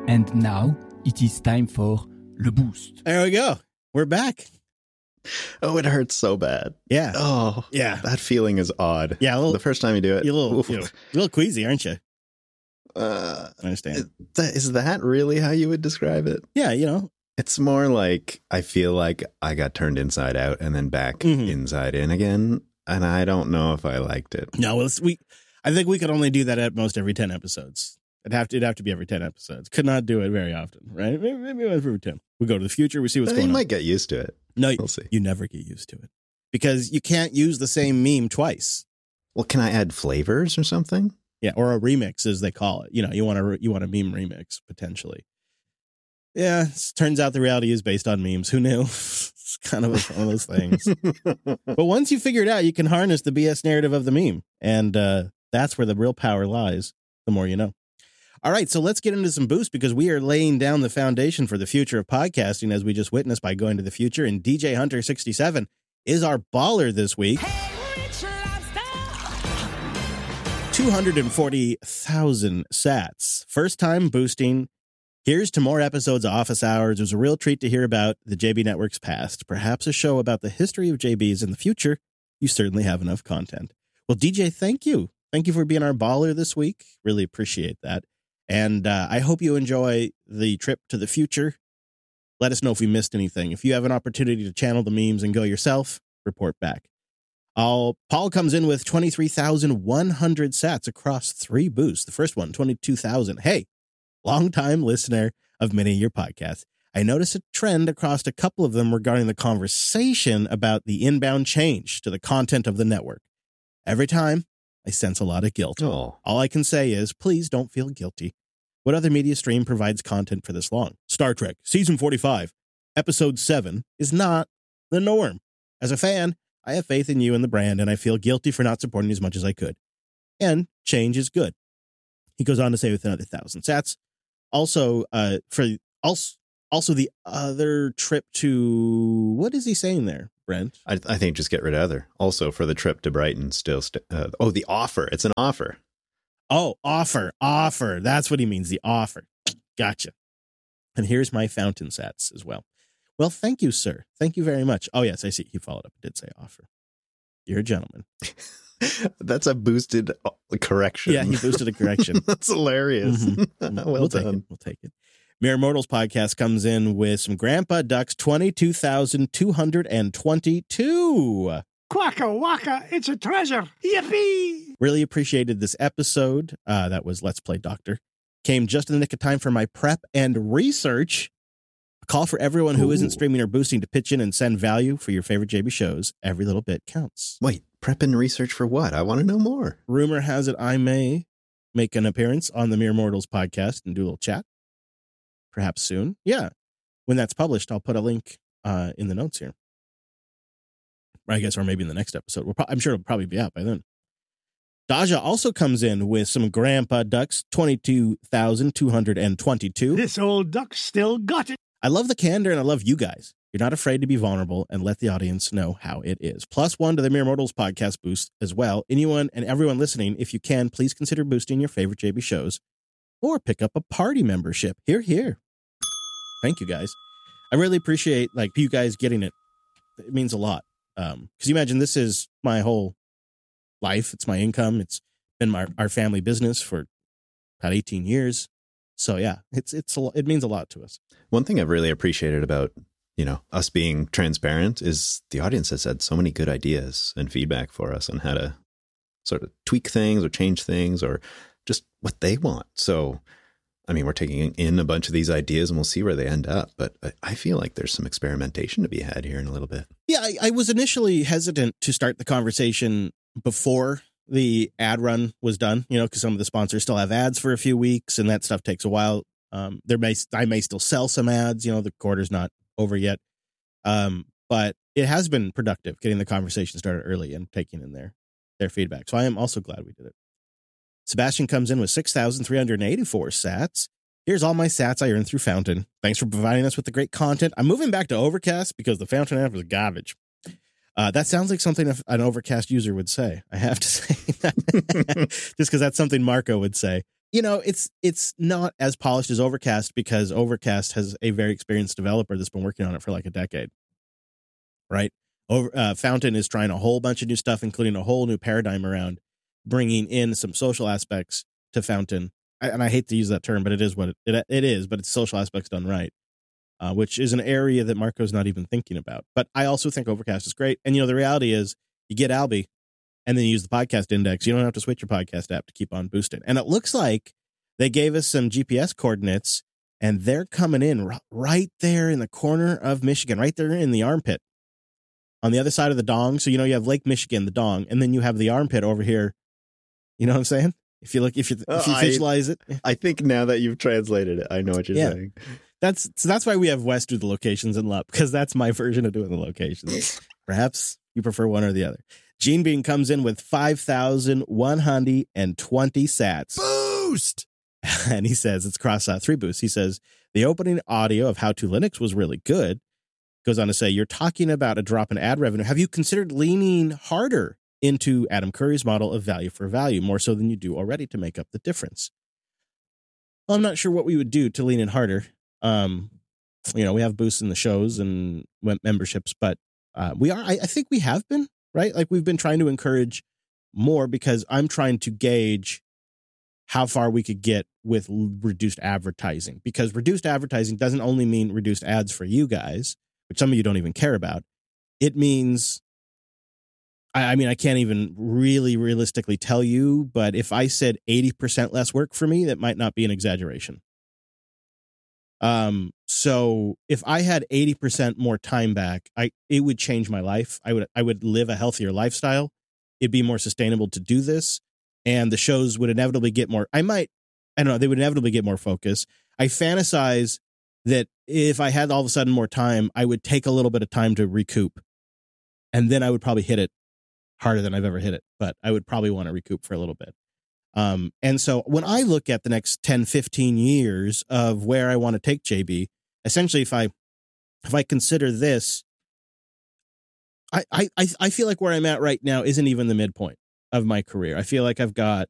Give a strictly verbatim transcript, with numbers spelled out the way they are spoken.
And now it is time for Le Boost. There we go. We're back. Oh, it hurts so bad. Yeah. Oh, yeah. That feeling is odd. Yeah. A little, the first time you do it. You're a little, you're a little queasy, aren't you? Uh, I understand. Is that really how you would describe it? Yeah, you know. It's more like I feel like I got turned inside out and then back mm-hmm. inside in again. And I don't know if I liked it. No, well, we. I think we could only do that at most every ten episodes. It'd have to, it'd have to be every ten episodes. Could not do it very often, right? Maybe, maybe every ten. We go to the future. We see what's but going on. You might get used to it. No, we'll see. You never get used to it because you can't use the same meme twice. Well, can I add flavors or something? Yeah, or a remix, as they call it. You know, you want a you want a meme remix potentially. Yeah, it turns out the reality is based on memes. Who knew? It's kind of one of those things. But once you figure it out, you can harness the B S narrative of the meme, and uh, that's where the real power lies. The more you know. All right, so let's get into some boost because we are laying down the foundation for the future of podcasting, as we just witnessed by going to the future. And D J Hunter sixty-seven is our baller this week. two hundred forty thousand sats. First time boosting. Here's to more episodes of Office Hours. It was a real treat to hear about the J B Network's past. Perhaps a show about the history of J Bs in the future. You certainly have enough content. Well, D J, thank you. Thank you for being our baller this week. Really appreciate that. And uh, I hope you enjoy the trip to the future. Let us know if we missed anything. If you have an opportunity to channel the memes and go yourself, report back. I'll, Paul comes in with twenty-three thousand one hundred sats across three boosts. The first one, twenty-two thousand. Hey, long-time listener of many of your podcasts. I noticed a trend across a couple of them regarding the conversation about the inbound change to the content of the network. Every time, I sense a lot of guilt. Oh. All I can say is, please don't feel guilty. What other media stream provides content for this long? Star Trek, Season forty-five, Episode seven is not the norm. As a fan, I have faith in you and the brand, and I feel guilty for not supporting as much as I could. And change is good. He goes on to say with another thousand sats. Also, uh, for also, also the other trip to, what is he saying there, Brent? I, I think just get rid of other. Also for the trip to Brighton, still. St- uh, oh, the offer. It's an offer. Oh, offer, offer. That's what he means. The offer. Gotcha. And here's my fountain sats as well. Well, thank you, sir. Thank you very much. Oh, yes, I see. He followed up and did say offer. You're a gentleman. That's a boosted correction. Yeah, he boosted a correction. That's hilarious. Mm-hmm. well we'll done. Take it. We'll take it. Mere Mortals podcast comes in with some Grandpa Ducks, twenty-two thousand two hundred twenty-two. Quacka wacka, it's a treasure. Yippee! Really appreciated this episode. Uh, that was Let's Play Doctor. Came just in the nick of time for my prep and research. A call for everyone who Ooh. Isn't streaming or boosting to pitch in and send value for your favorite J B shows. Every little bit counts. Wait, prep and research for what? I want to know more. Rumor has it I may make an appearance on the Mere Mortals podcast and do a little chat. Perhaps soon. Yeah. When that's published, I'll put a link uh, in the notes here. I guess, or maybe in the next episode. We'll pro- I'm sure it'll probably be out by then. Daja also comes in with some Grandpa Ducks, twenty-two thousand two hundred twenty-two. This old duck still got it. I love the candor and I love you guys. You're not afraid to be vulnerable and let the audience know how it is. Plus one to the Mere Mortals podcast boost as well. Anyone and everyone listening, if you can, please consider boosting your favorite J B shows or pick up a party membership. Here, here. Thank you guys. I really appreciate like you guys getting it. It means a lot. Um, because you imagine this is my whole life. It's my income. It's been my our family business for about eighteen years. So yeah, it's it's a, it means a lot to us. One thing I've really appreciated about, you know, us being transparent is the audience has had so many good ideas and feedback for us on how to sort of tweak things or change things or just what they want. So, I mean, we're taking in a bunch of these ideas and we'll see where they end up. But I feel like there's some experimentation to be had here in a little bit. Yeah, I, I was initially hesitant to start the conversation before the ad run was done, you know, because some of the sponsors still have ads for a few weeks and that stuff takes a while. Um, there may I may still sell some ads, you know, the quarter's not over yet. Um, but it has been productive getting the conversation started early and taking in their, their feedback. So I am also glad we did it. Sebastian comes in with six thousand three hundred eighty-four sats. Here's all my sats I earned through Fountain. Thanks for providing us with the great content. I'm moving back to Overcast because the Fountain app is garbage. Uh, that sounds like something an Overcast user would say. I have to say that. Just because that's something Marco would say. you know, it's it's not as polished as Overcast because Overcast has a very experienced developer that's been working on it for like a decade, right? Over uh, Fountain is trying a whole bunch of new stuff, including a whole new paradigm around bringing in some social aspects to Fountain. I, and I hate to use that term, but it is what it, it, it is, but it's social aspects done right, uh, which is an area that Marco's not even thinking about. But I also think Overcast is great. And, you know, the reality is you get Alby and then you use the podcast index. You don't have to switch your podcast app to keep on boosting. And it looks like they gave us some G P S coordinates and they're coming in r- right there in the corner of Michigan, right there in the armpit on the other side of the Dong. So, you know, you have Lake Michigan, the Dong, and then you have the armpit over here. You know what I'm saying? If you look, if you if you Uh, I- visualize it, I think now that you've translated it, I know what you're Yeah. saying. that's so that's why we have Wes do the locations and Lup, because that's my version of doing the locations. Perhaps you prefer one or the other. Gene Bean comes in with five thousand one hundred twenty sats. Boost! And he says it's across uh, three booths. He says the opening audio of How to Linux was really good. Goes on to say, you're talking about a drop in ad revenue. Have you considered leaning harder into Adam Curry's model of value for value, more so than you do already, to make up the difference? Well, I'm not sure what we would do to lean in harder. Um, you know, we have boosts in the shows and memberships, but uh, we are, I, I think we have been, right? Like we've been trying to encourage more because I'm trying to gauge how far we could get with reduced advertising, because reduced advertising doesn't only mean reduced ads for you guys, which some of you don't even care about. It means, I, I mean, I can't even really realistically tell you, but if I said eighty percent less work for me, that might not be an exaggeration. Um, so if I had eighty percent more time back, I, it would change my life. I would, I would live a healthier lifestyle. It'd be more sustainable to do this. And the shows would inevitably get more, I might, I don't know, they would inevitably get more focus. I fantasize that if I had all of a sudden more time, I would take a little bit of time to recoup. And then I would probably hit it harder than I've ever hit it. But I would probably want to recoup for a little bit. Um, and so when I look at the next ten, fifteen years of where I want to take J B, essentially, if I if I consider this, I, I, I feel like where I'm at right now isn't even the midpoint of my career. I feel like I've got